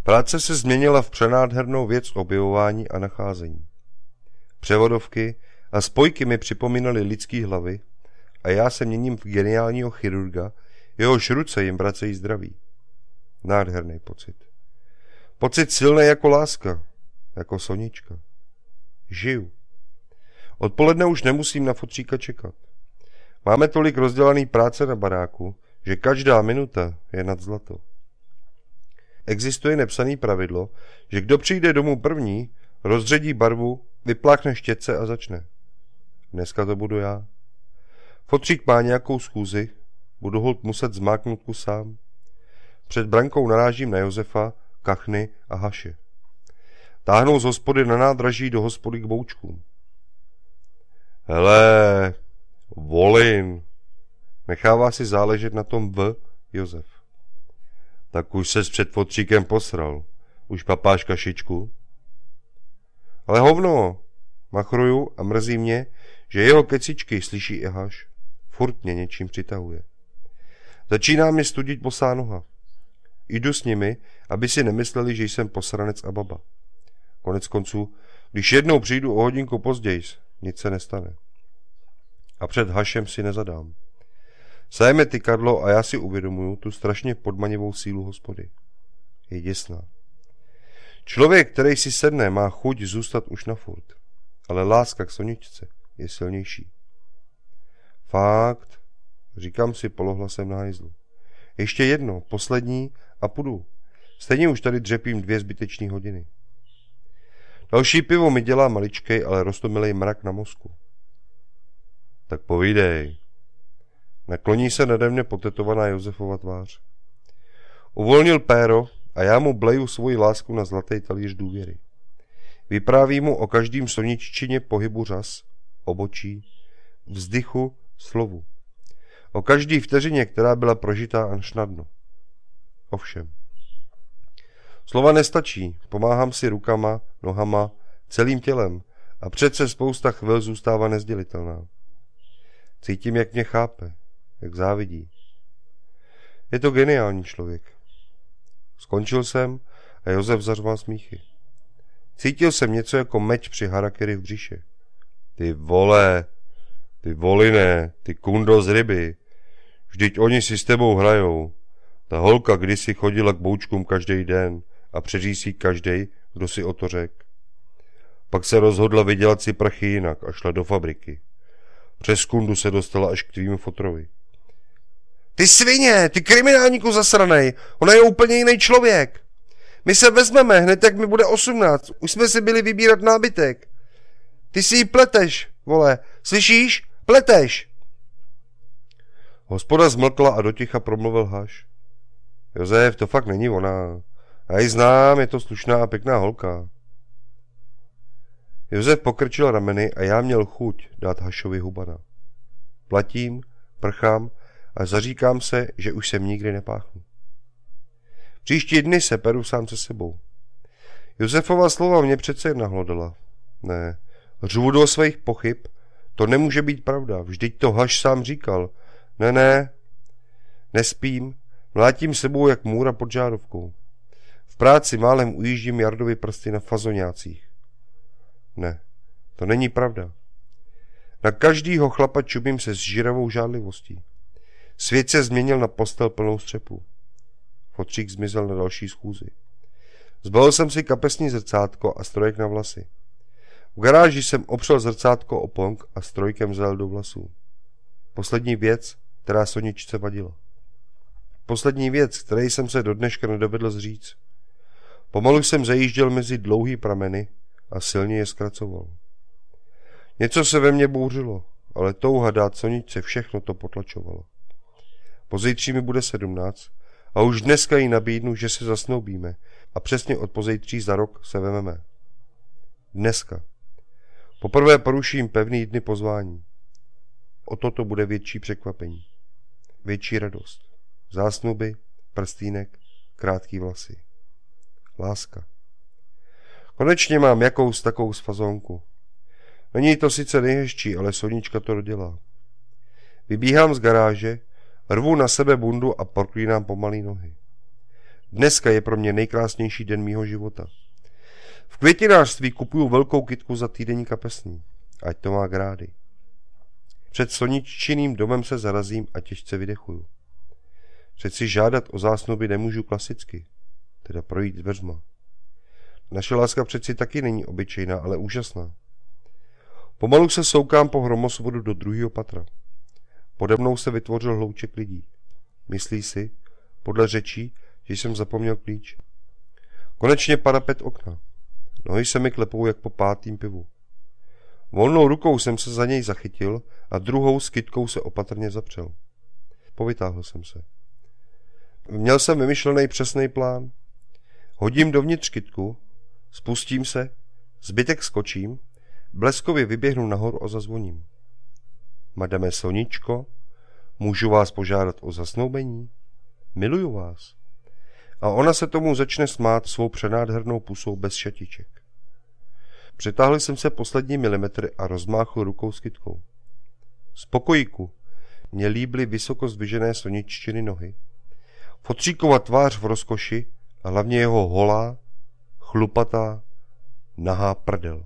Práce se změnila v přenádhernou věc objevování a nacházení. Převodovky a spojky mi připomínaly lidský hlavy a já se měním v geniálního chirurga, jehož ruce jim vracejí zdraví. Nádherný pocit. Pocit silný jako láska, jako Sonička. Žiju. Odpoledne už nemusím na fotříka čekat. Máme tolik rozdělaný práce na baráku, že každá minuta je nad zlato. Existuje nepsaný pravidlo, že kdo přijde domů první, rozředí barvu, vypláchne štětce a začne. Dneska to budu já. Fotřík má nějakou schůzi, budu holt muset zmáknout kus sám. Před brankou narážím na Josefa, kachny a haše. Táhnou z hospody na nádraží do hospody k boučkům. Hele, Volin, nechává si záležet na tom Josef. Tak už ses před fotříkem posral. Už papáš kašičku? Ale hovno, machruju a mrzí mě, že jeho kecičky slyší i Haš. Furt mě něčím přitahuje. Začíná mě studit bosá noha. Jdu s nimi, aby si nemysleli, že jsem posranec a baba. Konec konců, když jednou přijdu o hodinku později, nic se nestane. A před Hašem si nezadám. Sajeme tykadlo a já si uvědomuju tu strašně podmanivou sílu hospody. Je děsná. Člověk, který si sedne, má chuť zůstat už na furt. Ale láska k Soničce je silnější. Fakt, říkám si polohlasem na hajzlu. Ještě jedno, poslední a půjdu. Stejně už tady dřepím 2 zbytečné hodiny. Další pivo mi dělá maličkej, ale roztomilej mrak na mozku. Tak povídej. Nakloní se nade mne potetovaná Josefova tvář. Uvolnil péro a já mu bleju svoji lásku na zlatý talíř důvěry. Vyprávím mu o každým Soniččině pohybu řas, obočí, vzdychu, slovu. O každý vteřině, která byla prožitá až na dno. Ovšem. Slova nestačí, pomáhám si rukama, nohama, celým tělem a přece spousta chvil zůstává nezdělitelná. Cítím, jak mě chápe, jak závidí. Je to geniální člověk. Skončil jsem a Josef zařval smíchy. Cítil jsem něco jako meč při harakiri v břiše. Ty vole, ty Voline, ty kundo z ryby. Vždyť oni si s tebou hrajou. Ta holka kdysi chodila k boučkům každý den a přeřísí každej, kdo si o to řek. Pak se rozhodla vydělat si prachy jinak a šla do fabriky. Přes kundu se dostala až k tvýmu fotrovi. Ty svině, ty kriminálníku zasranej, ona je úplně jiný člověk. My se vezmeme hned, jak mi bude 18, už jsme si byli vybírat nábytek. Ty si ji pleteš, vole, slyšíš? Pleteš. Hospoda zmlkla a do ticha promluvil Haš. Josef, to fakt není ona. Já ji znám, je to slušná a pěkná holka. Josef pokrčil rameny a já měl chuť dát Hašovi hubana. Platím, prchám a zaříkám se, že už jsem nikdy nepáchnu. Příští dny se peru sám se sebou. Josefova slova mě přece jen nahlodala. Ne, řvu do svých pochyb, to nemůže být pravda, vždyť to Haš sám říkal. Ne, nespím, mlátím sebou jak můra pod žárovkou. V práci málem ujíždím Jardovi prsty na fazoňácích. Ne, to není pravda. Na každýho chlapa čubím se s žiravou žádlivostí. Svět se změnil na postel plnou střepů. Fotřík zmizel na další schůzi. Zbalil jsem si kapesní zrcátko a strojek na vlasy. V garáži jsem opřel zrcátko o ponk a strojkem zajel do vlasů. Poslední věc, která Soničce vadila. Poslední věc, které jsem se do dneška nedovedl zříct. Pomalu jsem zajížděl mezi dlouhý prameny a silně je zkracoval. Něco se ve mně bouřilo, ale touha dát Soničce všechno to potlačovalo. Pozejtří mi bude 17 a už dneska jí nabídnu, že se zasnoubíme a přesně od pozejtří za rok se vememe. Dneska. Poprvé poruším pevný dny pozvání. O toto bude větší překvapení. Větší radost. Zásnuby, prstýnek, krátký vlasy. Láska. Konečně mám jakous takovou fazónku. Není to sice nejhezčí, ale Sonička to dodělá. Vybíhám z garáže, rvu na sebe bundu a proklínám pomalý nohy. Dneska je pro mě nejkrásnější den mýho života. V květinářství kupuju velkou kytku za týdenní kapesní. Ať to má grády. Před Soničinným domem se zarazím a těžce vydechuju. Přeci žádat o zásnuby nemůžu klasicky, teda projít dveřma. Naše láska přeci taky není obyčejná, ale úžasná. Pomalu se soukám po hromosvodu do 2. patra. Pode mnou se vytvořil hlouček lidí. Myslí si, podle řečí, že jsem zapomněl klíč. Konečně parapet okna. Nohy se mi klepou jak po 5. pivu. Volnou rukou jsem se za něj zachytil a druhou s kytkou se opatrně zapřel. Povytáhl jsem se. Měl jsem vymyšlený přesný plán. Hodím dovnitř kytku, spustím se, zbytek skočím, bleskově vyběhnu nahoru a zazvoním. Madame Soničko, můžu vás požádat o zasnoubení? Miluju vás. A ona se tomu začne smát svou přenádhernou pusou bez šatiček. Přetáhl jsem se poslední milimetry a rozmáchl rukou s kytkou. Z pokojíku mě líbily vysoko zdvižené Soniččiny nohy, Fotříkova tvář v rozkoši a hlavně jeho holá, chlupatá, nahá prdel.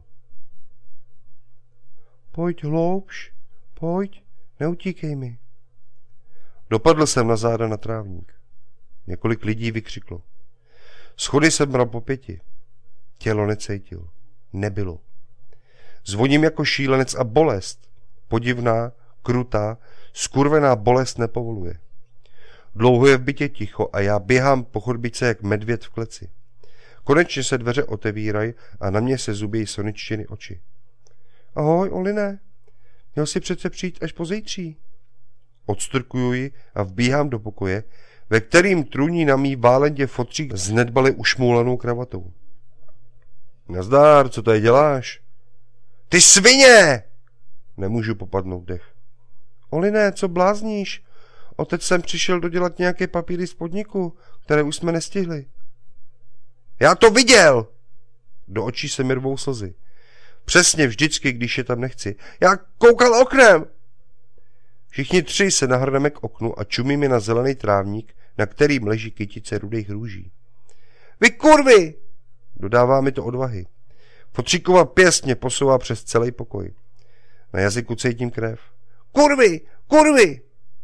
Pojď hloubš, pojď, neutíkej mi. Dopadl jsem na záda na trávník. Několik lidí vykřiklo. Schody jsem bral po 5. Tělo necítil. Nebylo. Zvoním jako šílenec a bolest, podivná, krutá, skurvená bolest nepovoluje. Dlouho je v bytě ticho a já běhám po chodbičce jak medvěd v kleci. Konečně se dveře otevírají a na mě se zubějí Soniččiny oči. Ahoj, Oline, měl jsi přece přijít až pozítří. Odstrkuju ji a vbíhám do pokoje, ve kterým trůní na mý válendě fotřík s nedbale ušmoulanou kravatou. Nazdár, co tady děláš? Ty svině! Nemůžu popadnout dech. Oline, co blázníš? Otec sem přišel dodělat nějaké papíry z podniku, které už jsme nestihli. Já to viděl! Do očí se mi rvou slzy. Přesně vždycky, když je tam nechci. Já koukal oknem! Všichni 3 se nahrneme k oknu a čumí mi na zelený trávník, na kterým leží kytice rudých růží. Vy kurvy! Dodává mi to odvahy. Fotříkova pěst mě posouvá přes celý pokoj. Na jazyku cítím krev. Kurvy! Kurvy!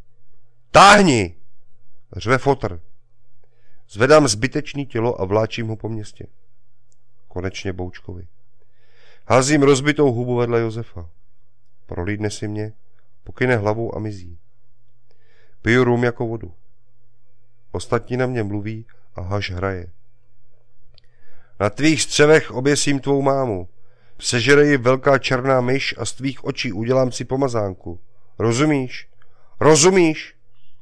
Táhni! Řve fotr. Zvedám zbytečný tělo a vláčím ho po městě. Konečně Boučkovi. Házím rozbitou hubu vedle Josefa. Prolídne si mě, pokyne hlavou a mizí. Piju rum jako vodu. Ostatní na mě mluví a haš hraje. Na tvých střevech oběsím tvou mámu. Sežere ji velká černá myš a z tvých očí udělám si pomazánku. Rozumíš? Rozumíš?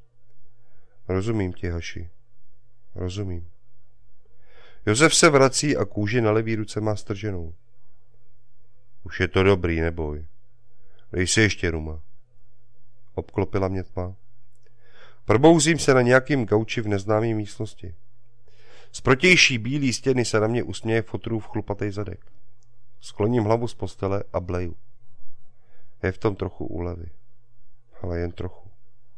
Rozumím ti, Haši. Rozumím. Josef se vrací a kůži na levý ruce má strženou. Už je to dobrý, neboj. Dej si ještě ruma. Obklopila mě tma. Probouzím se na nějakým gauči v neznámé místnosti. Z protější bílý stěny se na mě usměje fotrův chlupatej zadek. Skloním hlavu z postele a bleju. Je v tom trochu úlevy. Ale jen trochu.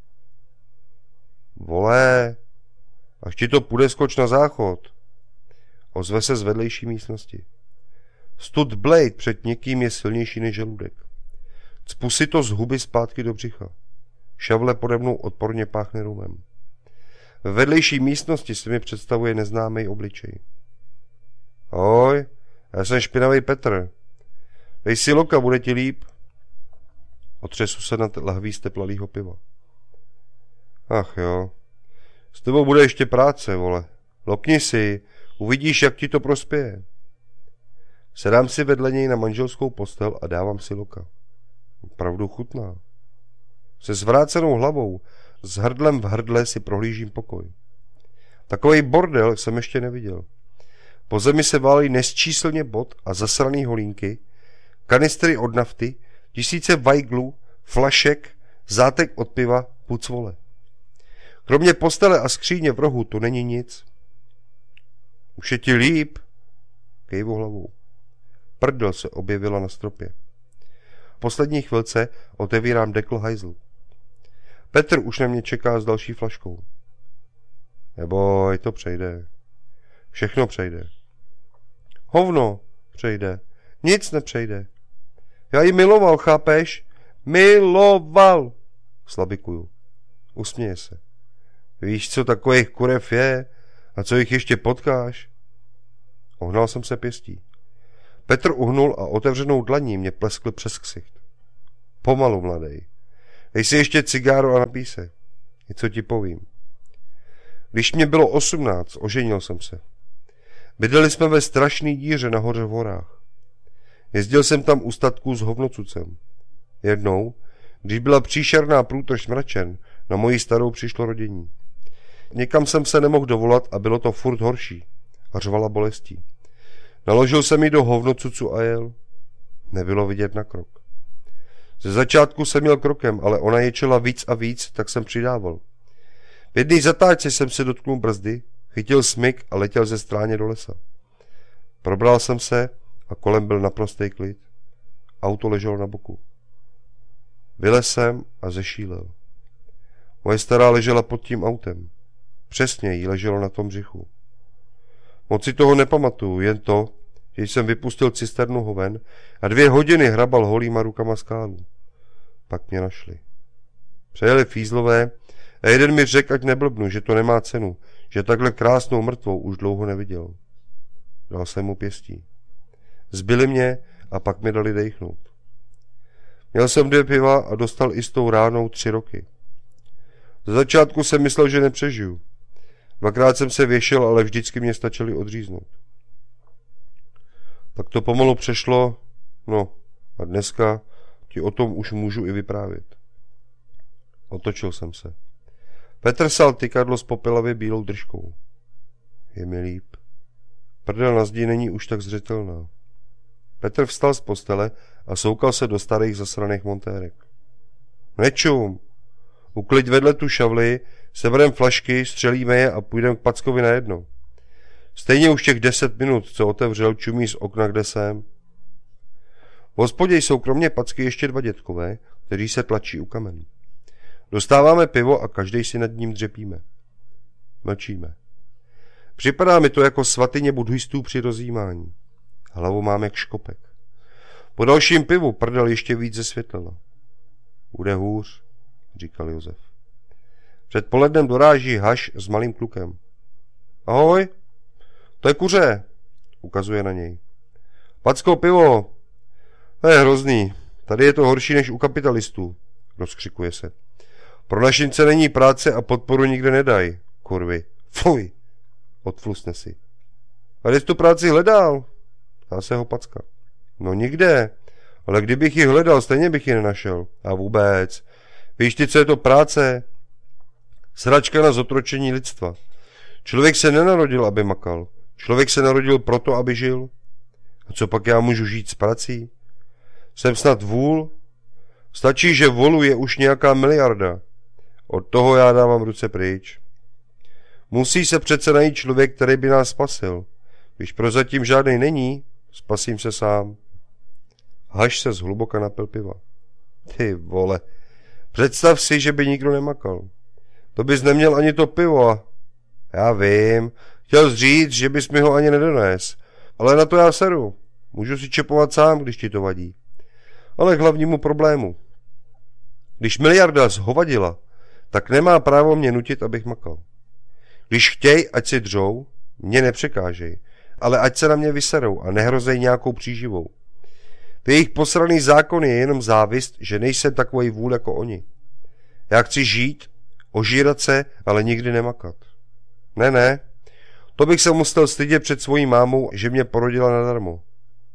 Vole, až ti to půjde, skoč na záchod. Ozve se z vedlejší místnosti. Stud Blade před někým je silnější než žaludek. Cpu si to z huby zpátky do břicha. Šavle pode mnou odporně páchne rumem. Ve vedlejší místnosti se mi představuje neznámý obličej. Ahoj, já jsem špinavý Petr. Dej si loka, bude ti líp. Otřesu se nad lahví z teplalýho piva. Ach jo, s tebou bude ještě práce, vole. Lokni si, uvidíš, jak ti to prospěje. Sedám si vedle něj na manželskou postel a dávám si loka. Opravdu chutná. Se zvrácenou hlavou, s hrdlem v hrdle si prohlížím pokoj. Takovej bordel jsem ještě neviděl. Po zemi se válí nesčíslně bot a zasraný holínky, kanistry od nafty, tisíce vajglů, flašek, zátek od piva, pucvole. Kromě postele a skříně v rohu to není nic. Už je ti líp? Kejvu hlavou. Prdel se objevila na stropě. V poslední chvilce otevírám dekl hajzlu. Petr už na mě čeká s další flaškou. Neboj, to přejde. Všechno přejde. Hovno přejde. Nic nepřejde. Já ji miloval, chápeš? Miloval. Slabikuju. Usměje se. Víš, co takových kurev je? A co jich ještě potkáš? Ohnal jsem se pěstí. Petr uhnul a otevřenou dlaní mě pleskl přes ksicht. Pomalu, mladej. Dej si ještě cigáro a napij se. Něco ti povím. Když mě bylo 18, oženil jsem se. Bydleli jsme ve strašný díře nahoře v horách. Jezdil jsem tam u statků s hovnocucem. Jednou, když byla příšerná průtoč mračen, na moji starou přišlo rodění. Někam jsem se nemohl dovolat a bylo to furt horší. A řvala bolestí. Naložil jsem ji do hovnocucu a jel. Nebylo vidět na krok. Ze začátku jsem měl krokem, ale ona ječela víc a víc, tak jsem přidával. V jedné zatáčce jsem se dotknul brzdy, chytil smyk a letěl ze stráně do lesa. Probral jsem se a kolem byl naprostý klid. Auto leželo na boku. Vylez jsem a zešílel. Moje stará ležela pod tím autem. Přesně jí leželo na tom břichu. Moc si toho nepamatuju, jen to, že jsem vypustil cisternu hoven a 2 hodiny hrabal holýma rukama skálu. Pak mě našli. Přejeli fízlové a jeden mi řekl, ať neblbnu, že to nemá cenu, že takhle krásnou mrtvou už dlouho neviděl. Dal jsem mu pěstí. Zbili mě a pak mi dali dejchnout. Měl jsem 2 piva a dostal i s tou ránou 3 roky. Za začátku jsem myslel, že nepřežiju. 2krát jsem se věšel, ale vždycky mě stačili odříznout. Tak to pomalu přešlo, no a dneska ti o tom už můžu i vyprávět. Otočil jsem se. Petr sal tykadlo s popelavě bílou držkou. Je mi líp. Prdel na zdi není už tak zřetelná. Petr vstal z postele a soukal se do starých zasraných montérek. Nečum! Ukliď vedle tu šavli, seberem flašky, střelíme je a půjdeme k Packovi najednou. Stejně už těch 10 minut, co otevřel, čumí z okna, kde jsem. V hospodě jsou kromě Packy ještě 2 dětkové, kteří se tlačí u kamen. Dostáváme pivo a každej si nad ním dřepíme. Mlčíme. Připadá mi to jako svatyně buddhistů při rozjímání. Hlavu mám jak škopek. Po dalším pivu prdel ještě víc zesvětlila. Bude hůř, říkal Josef. Před polednem doráží Haš s malým klukem. Ahoj, to je kuře, ukazuje na něj. Packo, pivo. To je hrozný, tady je to horší než u kapitalistů, rozkřikuje se. Pro našince není práce a podporu nikde nedaj, kurvy. Fuj, odflusne si. A kde jsi tu práci hledal? Ptá se ho Packa. No nikde, ale kdybych ji hledal, stejně bych ji nenašel. A vůbec. Víš ty, co je to práce? Sračka na zotročení lidstva. Člověk se nenarodil, aby makal. Člověk se narodil proto, aby žil. A co pak já můžu žít s prací? Jsem snad vůl? Stačí, že volu je už nějaká miliarda. Od toho já dávám ruce pryč. Musí se přece najít člověk, který by nás spasil. Když prozatím žádnej není, spasím se sám. Haš se zhluboka napil piva. Ty vole, představ si, že by nikdo nemakal. To bys neměl ani to pivo. Já vím, chtěl jsi říct, že bys mi ho ani nedones. Ale na to já seru. Můžu si čepovat sám, když ti to vadí. Ale k hlavnímu problému. Když miliarda zhovadila, tak nemá právo mě nutit, abych makal. Když chtěj, ať si dřou, mě nepřekážej, ale ať se na mě vyserou a nehrozej nějakou příživou. Ty jejich posraný zákon je jenom závist, že nejsem takovej vůl jako oni. Já chci žít, ožírat se, ale nikdy nemakat. Ne, to bych se musel stydět před svojí mámou, že mě porodila nadarmo.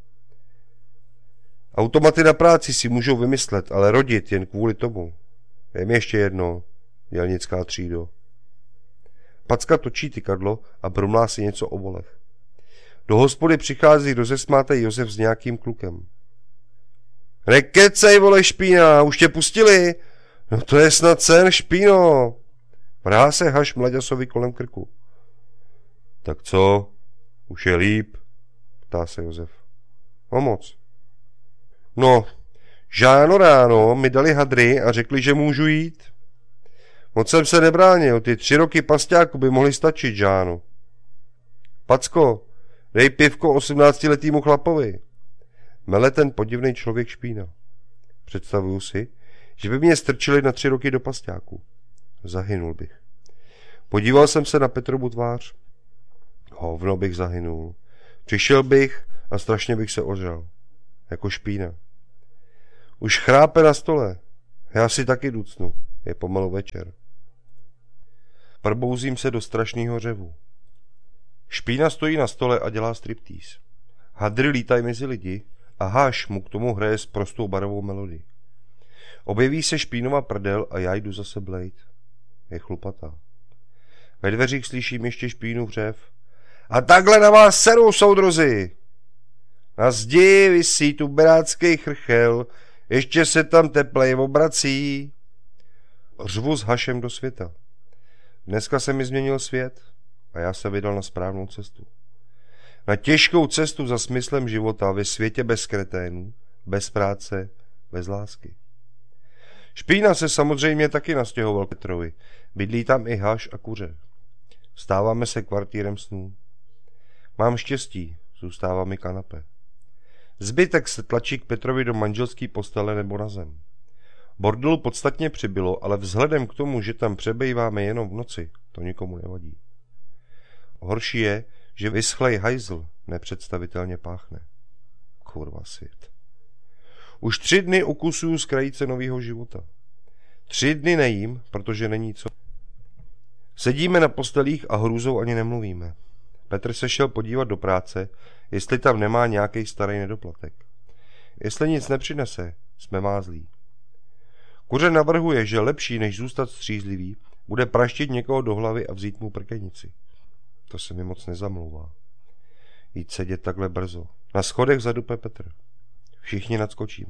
Automaty na práci si můžou vymyslet, ale rodit jen kvůli tomu. Dej mi ještě jedno, dělnická třído. Packa točí tykadlo a brumlá si něco o volech. Do hospody přichází rozesmátej Josef s nějakým klukem. Nekecej, vole, špína, už tě pustili? No to je snad sen, špíno. Vrhá se Haš mlaďasovi kolem krku. Tak co? Už je líp? Ptá se Josef. No moc. No, žáno ráno mi dali hadry a řekli, že můžu jít. Moc jsem se nebránil, ty 3 roky pasťáku by mohly stačit, Žánu. Packo, dej pivko 18letýmu chlapovi. Mele ten podivný člověk Špína. Představuju si, že by mě strčili na 3 roky do pasťáku. Zahynul bych. Podíval jsem se na Petrovu tvář. Hovno bych zahynul. Přišel bych a strašně bych se ožral. Jako Špína. Už chrápe na stole. Já si taky ducnu. Je pomalu večer. Probouzím se do strašného řevu. Špína stojí na stole a dělá striptease. Hadry lítají mezi lidi a Haš mu k tomu hraje s prostou barovou melodii. Objeví se Špínova prdel a já jdu zase blejt. Je chlupatá. Ve dveřích slyším ještě Špínův řev. A takhle na vás serou, soudruzi! Na zdi visí tu berácký chrchel, ještě se tam teplej obrací. Řvu s Hašem do světa. Dneska se mi změnil svět a já se vydal na správnou cestu. Na těžkou cestu za smyslem života ve světě bez kreténů, bez práce, bez lásky. Špína se samozřejmě taky nastěhoval k Petrovi. Bydlí tam i Haš a kuře. Stáváme se kvartírem snů. Mám štěstí, zůstává mi kanapé. Zbytek se tlačí k Petrovi do manželský postele nebo na zem. Bordelu podstatně přibylo, ale vzhledem k tomu, že tam přebýváme jenom v noci, to nikomu nevadí. Horší je, že vyschlej hajzl nepředstavitelně páchne. Kurva svět. Už 3 dny ukusuju z krajice nového života. 3 dny nejím, protože není co. Sedíme na postelích a hrůzou ani nemluvíme. Petr se šel podívat do práce, jestli tam nemá nějaký starý nedoplatek. Jestli nic nepřinese, jsme mázlí. Kuře navrhuje, že lepší než zůstat střízlivý, bude praštit někoho do hlavy a vzít mu prkenici. To se mi moc nezamlouvá. Jít sedět takhle brzo. Na schodech zadupe Petr. Všichni nadskočíme.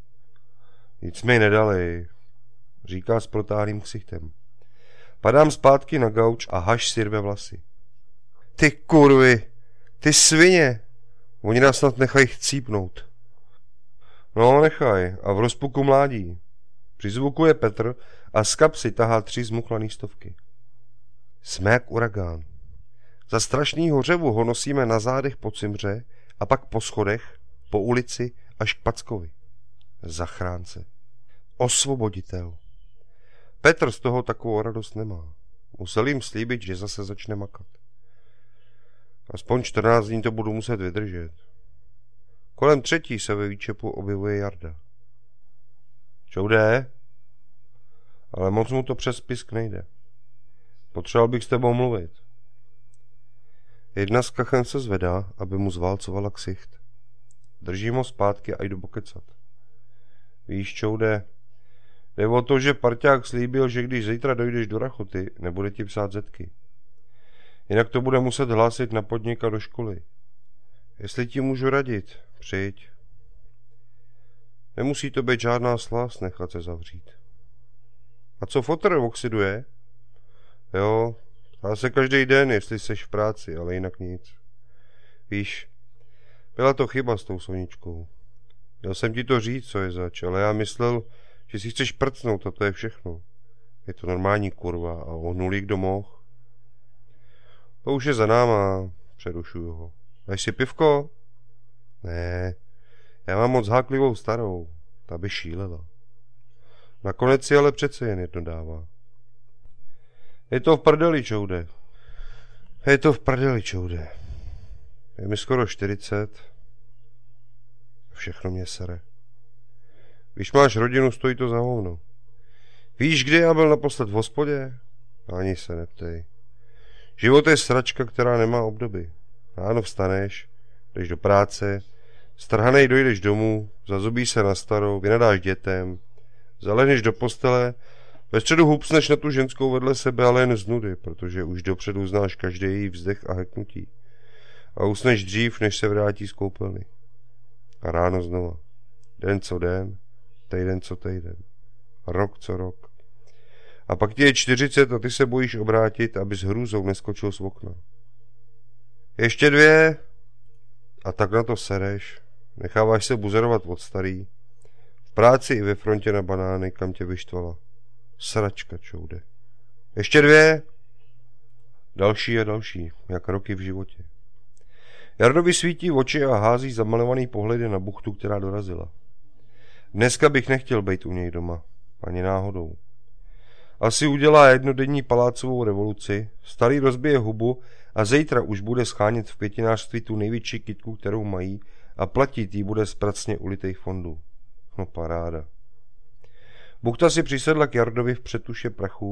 Nic mi nedali, říká s protáhlým ksichtem. Padám zpátky na gauč a Haš si rve vlasy. Ty kurvy, ty svině, oni nás snad nechají chcípnout. No, nechaj, a v rozpuku mládí. Přizvukuje Petr a z kapsy tahá 3 zmuchlaný stovky. Jsme jak uragán. Za strašnýho řevu ho nosíme na zádech po cimře a pak po schodech, po ulici až k Packovi. Zachránce. Osvoboditel. Petr z toho takovou radost nemá. Musel jim slíbit, že zase začne makat. Aspoň 14 dní to budu muset vydržet. Kolem 3 se ve výčepu objevuje Jarda. Čoude? Ale moc mu to přes pisk nejde. Potřeboval bych s tebou mluvit. Jedna z kachen se zvedá, aby mu zválcovala ksicht. Držím ho zpátky a jdu pokecat. Víš, Čoude, jde o to, že parťák slíbil, že když zítra dojdeš do Rachoty, nebude ti psát zetky. Jinak to bude muset hlásit na podnik a do školy. Jestli ti můžu radit, přijď. Nemusí to být žádná slást nechat se zavřít. A co fotr oxiduje? Jo, dá se každý den, jestli seš v práci, ale jinak nic. Víš, byla to chyba s tou Soničkou. Měl jsem ti to říct, co je zač, ale já myslel, že si chceš prcnout a to je všechno. Je to normální kurva a ohnulík kdo mohl. To už je za náma, přerušuju ho. Dáš si pivko? Ne, já mám moc háklivou starou, ta by šílela. Nakonec si ale přece jen jedno dává. Je to v prdeli, Čoude. Je to v prdeli, Čoude. Je mi skoro 40. Všechno mě sere. Když máš rodinu, stojí to za hovno. Víš, kdy já byl naposled v hospodě? Ani se neptej. Život je sračka, která nemá obdoby. Ráno vstaneš, jdeš do práce, strhanej dojdeš domů, zazubíš se na starou, vynadáš dětem, zalehneš do postele, ve středu hupsneš na tu ženskou vedle sebe, ale jen z nudy, protože už dopředu znáš každý její vzdech a heknutí. A usneš dřív, než se vrátí z koupelny. A ráno znova. Den co den, týden co týden. Rok co rok. A pak ti je 40 a ty se bojíš obrátit, aby s hrůzou neskočil z okna. Ještě 2 a tak na to sereš. Necháváš se buzerovat od starý. V práci i ve frontě na banány, kam tě vyštvala. Sračka, Čoude. Ještě 2. Další a další, jak roky v životě. Jardovi svítí v oči a hází zamalovaný pohledy na buchtu, která dorazila. Dneska bych nechtěl být u něj doma. Ani náhodou. Asi udělá jednodenní palácovou revoluci, starý rozbije hubu a zítra už bude schánět v květinářství tu největší kytku, kterou mají, a platit jí bude z pracně ulitých fondů. No paráda. Buchta si přisedla k Jardovi v přetuše prachu